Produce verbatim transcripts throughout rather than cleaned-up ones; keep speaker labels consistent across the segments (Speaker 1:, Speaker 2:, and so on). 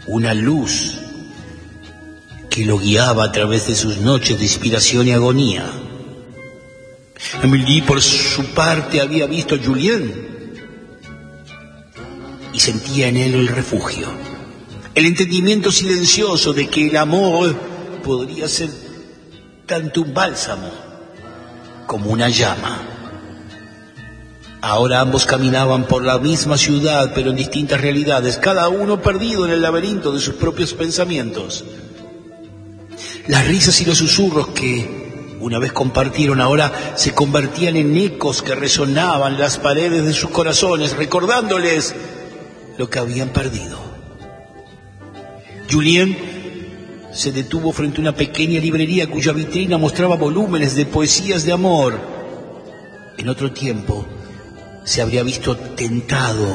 Speaker 1: una luz que lo guiaba a través de sus noches de inspiración y agonía. Amélie, por su parte, había visto a Julien y sentía en él el refugio, el entendimiento silencioso de que el amor podría ser tanto un bálsamo como una llama. Ahora ambos caminaban por la misma ciudad, pero en distintas realidades, cada uno perdido en el laberinto de sus propios pensamientos. Las risas y los susurros que una vez compartieron ahora se convertían en ecos que resonaban en las paredes de sus corazones, recordándoles lo que habían perdido. Julien se detuvo frente a una pequeña librería cuya vitrina mostraba volúmenes de poesías de amor. En otro tiempo se habría visto tentado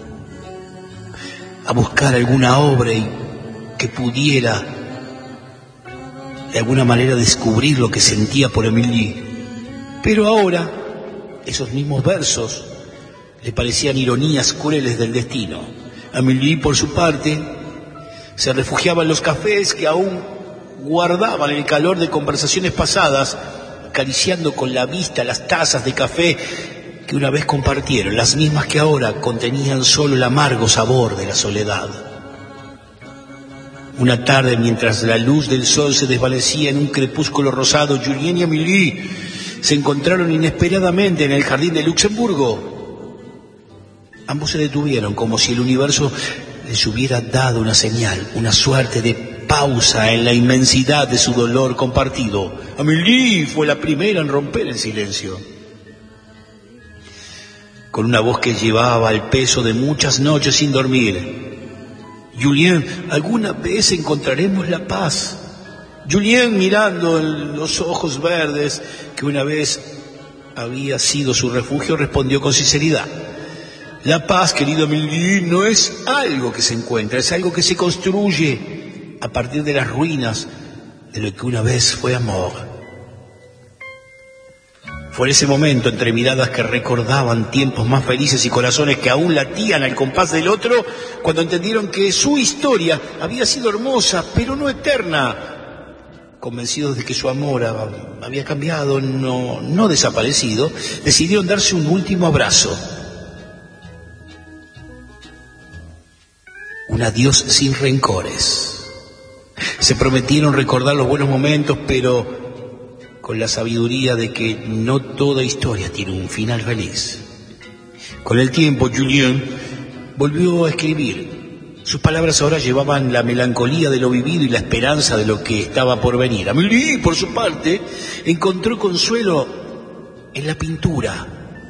Speaker 1: a buscar alguna obra y que pudiera de alguna manera descubrir lo que sentía por Amélie. Pero ahora esos mismos versos le parecían ironías crueles del destino. Amélie, por su parte, se refugiaba en los cafés que aún guardaban el calor de conversaciones pasadas, acariciando con la vista las tazas de café que una vez compartieron, las mismas que ahora contenían solo el amargo sabor de la soledad. Una tarde, mientras la luz del sol se desvanecía en un crepúsculo rosado, Julien y Amélie se encontraron inesperadamente en el jardín de Luxemburgo. Ambos se detuvieron como si el universo les hubiera dado una señal, una suerte de pausa en la inmensidad de su dolor compartido. Amélie fue la primera en romper el silencio. Con una voz que llevaba el peso de muchas noches sin dormir: Julien, ¿alguna vez encontraremos la paz? Julien, mirando en los ojos verdes que una vez había sido su refugio, respondió con sinceridad: la paz, querido Amélie, no es algo que se encuentra, es algo que se construye a partir de las ruinas de lo que una vez fue amor. Fue en ese momento, entre miradas que recordaban tiempos más felices y corazones que aún latían al compás del otro, cuando entendieron que su historia había sido hermosa, pero no eterna. Convencidos de que su amor había cambiado, no, no desaparecido, decidieron darse un último abrazo. Un adiós sin rencores. Se prometieron recordar los buenos momentos, pero con la sabiduría de que no toda historia tiene un final feliz. Con el tiempo, Julien volvió a escribir. Sus palabras ahora llevaban la melancolía de lo vivido y la esperanza de lo que estaba por venir. Amélie, por su parte, encontró consuelo en la pintura.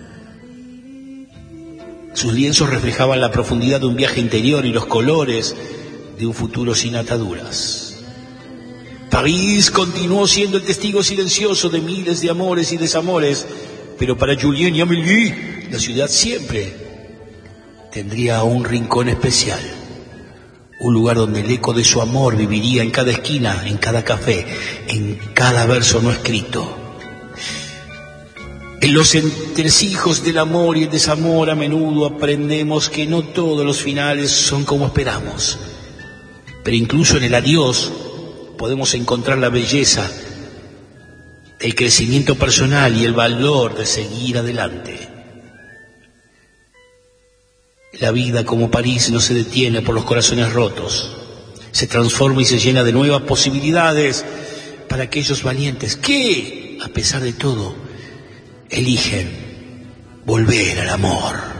Speaker 1: Sus lienzos reflejaban la profundidad de un viaje interior y los colores de un futuro sin ataduras. París continuó siendo el testigo silencioso de miles de amores y desamores, pero para Julien y Amélie, la ciudad siempre tendría un rincón especial, un lugar donde el eco de su amor viviría en cada esquina, en cada café, en cada verso no escrito. En los entresijos del amor y el desamor a menudo aprendemos que no todos los finales son como esperamos, pero incluso en el adiós podemos encontrar la belleza, el crecimiento personal y el valor de seguir adelante. La vida, como París, no se detiene por los corazones rotos. Se transforma y se llena de nuevas posibilidades para aquellos valientes que, a pesar de todo, eligen volver al amor.